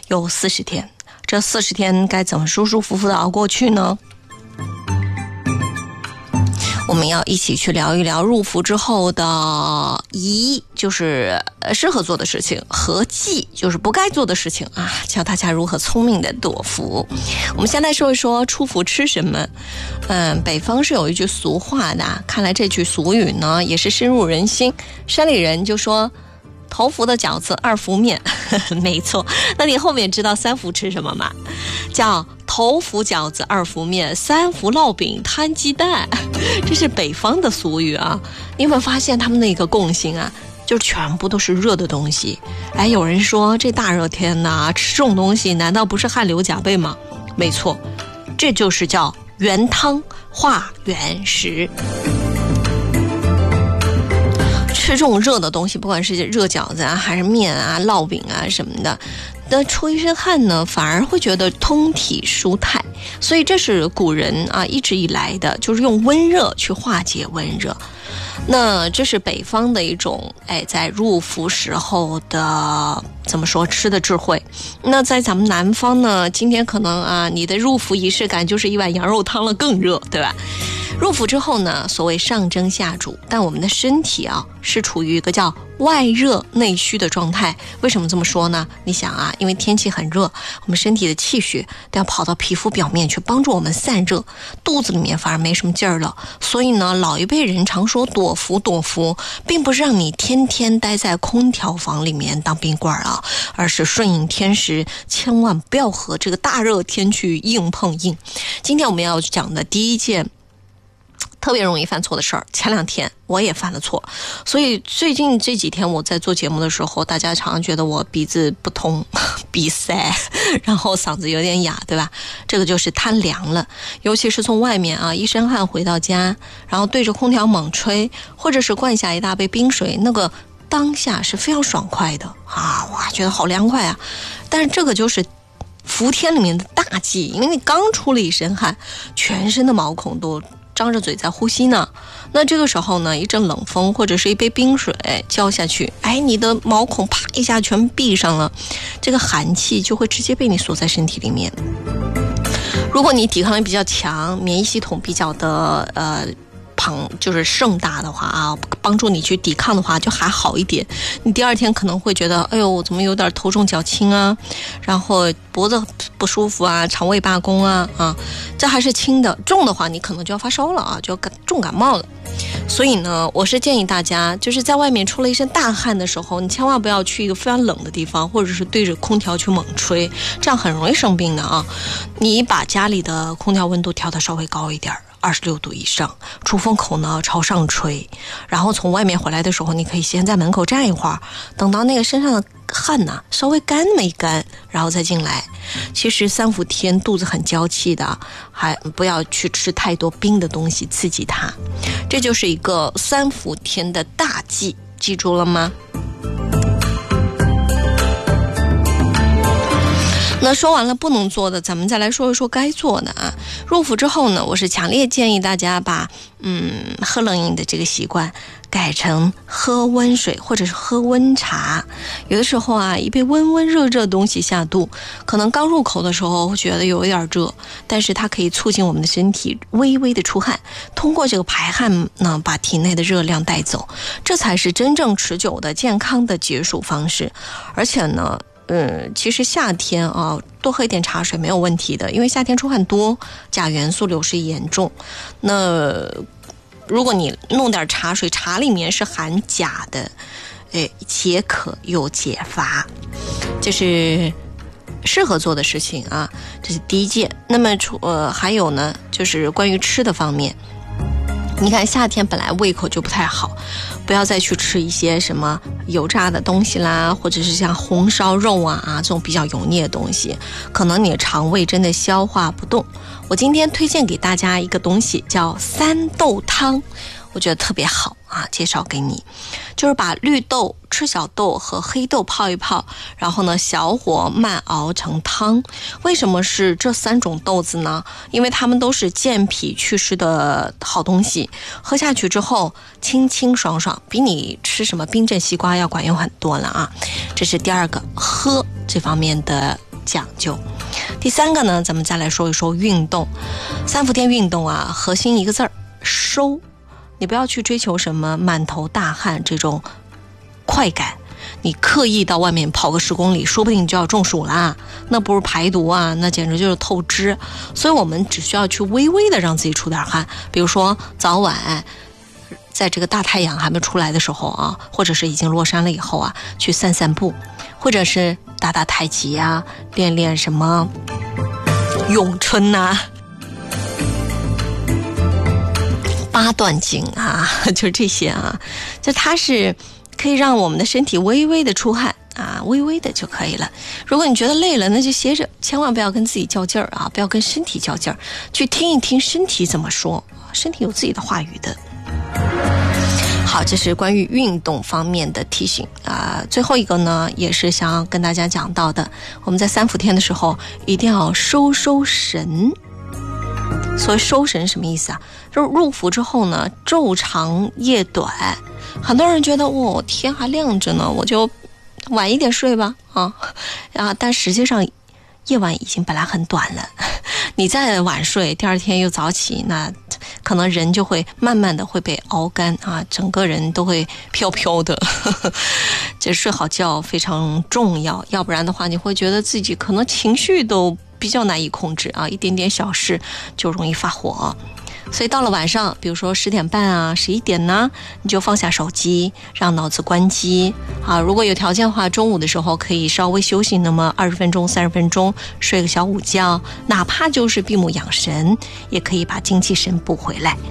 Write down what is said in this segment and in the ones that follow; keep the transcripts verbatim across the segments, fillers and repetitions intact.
有四十天，这四十天该怎么舒舒服服的熬过去呢？我们要一起去聊一聊入伏之后的宜，就是适合做的事情，和忌，就是不该做的事情啊，教大家如何聪明的躲伏。我们先来说一说出伏吃什么。嗯，北方是有一句俗话的，看来这句俗语呢也是深入人心。山里人就说头伏的饺子二伏面，没错。那你后面知道三伏吃什么吗？叫头伏饺子二伏面，三伏烙饼摊鸡蛋。这是北方的俗语啊。你有没有发现他们的一个共性啊，就是全部都是热的东西。哎，有人说这大热天呐，吃这种东西难道不是汗流浃背吗？没错，这就是叫原汤化原食。吃这种热的东西，不管是热饺子啊，还是面啊、烙饼啊什么的，那出一身汗呢，反而会觉得通体舒泰。所以这是古人啊一直以来的，就是用温热去化解温热。那这是北方的一种哎，在入伏时候的怎么说吃的智慧。那在咱们南方呢，今天可能啊，你的入伏仪式感就是一碗羊肉汤了，更热，对吧？入伏之后呢，所谓上蒸下煮，但我们的身体啊是处于一个叫外热内虚的状态。为什么这么说呢？你想啊，因为天气很热，我们身体的气血都要跑到皮肤表面去帮助我们散热，肚子里面反而没什么劲儿了。所以呢，老一辈人常说躲伏躲伏，并不是让你天天待在空调房里面当冰棍啊，而是顺应天时，千万不要和这个大热天去硬碰硬。今天我们要讲的第一件特别容易犯错的事儿，前两天我也犯了错，所以最近这几天我在做节目的时候，大家常常觉得我鼻子不通，鼻塞，然后嗓子有点哑，对吧？这个就是贪凉了，尤其是从外面啊一身汗回到家，然后对着空调猛吹，或者是灌下一大杯冰水，那个当下是非常爽快的啊，哇，觉得好凉快啊！但是这个就是伏天里面的大忌，因为你刚出了一身汗，全身的毛孔都张着嘴在呼吸呢，那这个时候呢，一阵冷风或者是一杯冰水浇下去，哎，你的毛孔啪一下全闭上了，这个寒气就会直接被你锁在身体里面。如果你抵抗力比较强，免疫系统比较的呃庞就是盛大的话啊，帮助你去抵抗的话就还好一点。你第二天可能会觉得，哎呦，怎么有点头重脚轻啊，然后脖子不舒服啊，肠胃罢工啊啊，这还是轻的，重的话你可能就要发烧了啊，就要感重感冒了。所以呢，我是建议大家，就是在外面出了一身大汗的时候，你千万不要去一个非常冷的地方，或者是对着空调去猛吹，这样很容易生病的啊。你把家里的空调温度调得稍微高一点，二十六度以上，出风口呢朝上吹，然后从外面回来的时候，你可以先在门口站一会儿，等到那个身上的汗呢稍微干没干，然后再进来。其实三伏天肚子很娇气的，还不要去吃太多冰的东西刺激它，这就是一个三伏天的大忌，记住了吗？那说完了不能做的，咱们再来说一说该做的啊。入伏之后呢，我是强烈建议大家把嗯喝冷饮的这个习惯改成喝温水或者是喝温茶。有的时候啊，一杯温温热热的东西下肚，可能刚入口的时候会觉得有一点热，但是它可以促进我们的身体微微的出汗，通过这个排汗呢，把体内的热量带走，这才是真正持久的健康的解暑方式。而且呢嗯，其实夏天啊，多喝一点茶水没有问题的，因为夏天出汗多，钾元素流失严重。那如果你弄点茶水，茶里面是含钾的，哎，解渴又解乏，这是适合做的事情啊，这是第一件。那么除呃还有呢，就是关于吃的方面。你看夏天本来胃口就不太好，不要再去吃一些什么油炸的东西啦，或者是像红烧肉啊啊这种比较油腻的东西，可能你的肠胃真的消化不动。我今天推荐给大家一个东西叫三豆汤，我觉得特别好啊，介绍给你，就是把绿豆、赤小豆和黑豆泡一泡，然后呢小火慢熬成汤。为什么是这三种豆子呢？因为它们都是健脾祛湿的好东西，喝下去之后清清爽爽，比你吃什么冰镇西瓜要管用很多了啊。这是第二个喝这方面的讲究。第三个呢，咱们再来说一说运动。三伏天运动啊，核心一个字儿，收。你不要去追求什么满头大汗这种快感，你刻意到外面跑个十公里，说不定你就要中暑啦，那不是排毒啊，那简直就是透支。所以我们只需要去微微的让自己出点汗，比如说早晚在这个大太阳还没出来的时候啊，或者是已经落山了以后啊，去散散步，或者是打打太极啊，练练什么咏春呐、啊、八段锦啊，就这些啊，就它是可以让我们的身体微微的出汗啊，微微的就可以了。如果你觉得累了，那就歇着，千万不要跟自己较劲儿啊，不要跟身体较劲儿，去听一听身体怎么说，身体有自己的话语的。好，这是关于运动方面的提醒啊、呃。最后一个呢，也是想要跟大家讲到的，我们在三伏天的时候一定要收收神。所谓收神什么意思啊？就是入伏之后呢，昼长夜短，很多人觉得哦，天还亮着呢，我就晚一点睡吧啊啊！但实际上夜晚已经本来很短了，你再晚睡，第二天又早起，那可能人就会慢慢的会被熬干啊，整个人都会飘飘的。这睡好觉非常重要，要不然的话，你会觉得自己可能情绪都比较难以控制啊，一点点小事就容易发火。所以到了晚上，比如说十点半啊、十一点呢，你就放下手机，让脑子关机啊。如果有条件的话，中午的时候可以稍微休息那么二十分钟、三十分钟，睡个小午觉，哪怕就是闭目养神，也可以把精气神补回来。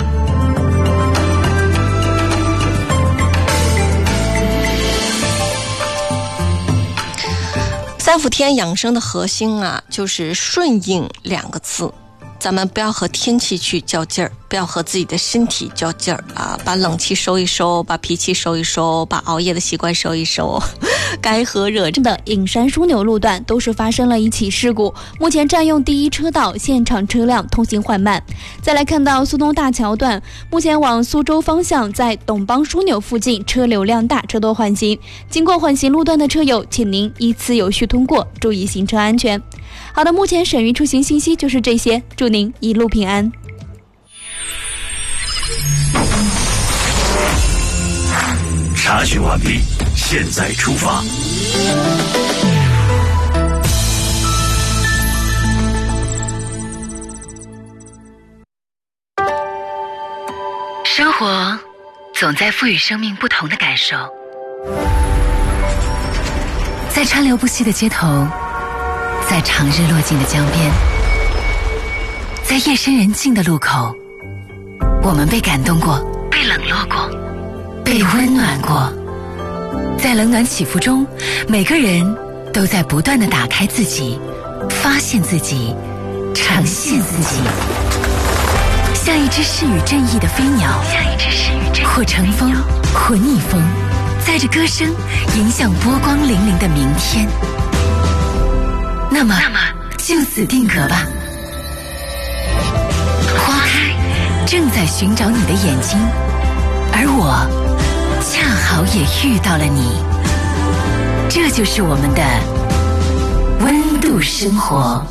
三伏天养生的核心啊，就是顺应两个字。咱们不要和天气去较劲儿，不要和自己的身体较劲儿啊！把冷气收一收，把脾气收一收，把熬夜的习惯收一收，该喝热的隐山枢纽路段都是发生了一起事故，目前占用第一车道，现场车辆通行缓慢。再来看到苏东大桥段，目前往苏州方向在董邦枢纽附近车流量大，车多缓行，经过缓行路段的车友，请您依次有序通过，注意行车安全。好的，目前省域出行信息就是这些，祝您一路平安。 查询完毕，现在出发。 生活总在赋予生命不同的感受，在川流不息的街头，在长日落尽的江边，在夜深人静的路口，我们被感动过，被冷落过，被温暖过。在冷暖起伏中，每个人都在不断地打开自己，发现自己，呈现自己，像一只适与正义的飞鸟，像一只适与正义的飞鸟，或乘风，或逆风，载着歌声，迎向波光粼粼的明天。那么，那么就此定格吧。花开正在寻找你的眼睛，而我恰好也遇到了你。这就是我们的温度生活。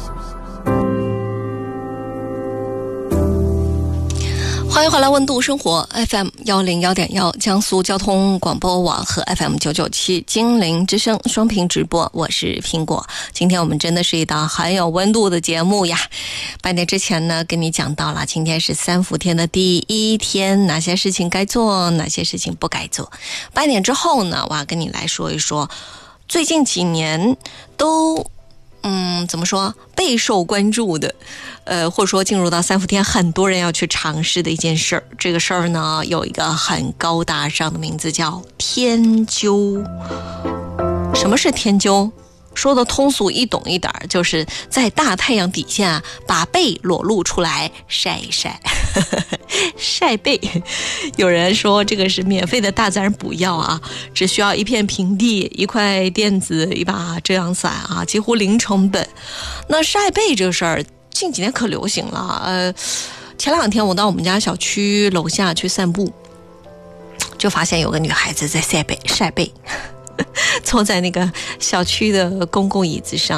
欢迎回来温度生活 F M 一零一点一 江苏交通广播网和 F M 九九七金陵之声双屏直播，我是苹果。今天我们真的是一档很有温度的节目呀。半点之前呢跟你讲到了，今天是三伏天的第一天，哪些事情该做，哪些事情不该做。半点之后呢，我要跟你来说一说最近几年都嗯，怎么说备受关注的，呃，或者说进入到三伏天，很多人要去尝试的一件事儿。这个事儿呢，有一个很高大上的名字，叫天灸。什么是天灸？说的通俗易懂一点，就是在大太阳底下把背裸露出来晒一晒。晒背，有人说这个是免费的大自然补药啊，只需要一片平地、一块垫子、一把遮阳伞啊，几乎零成本。那晒背这个事儿近几年可流行了，呃，前两天我到我们家小区楼下去散步，就发现有个女孩子在晒背晒背。坐在那个小区的公共椅子上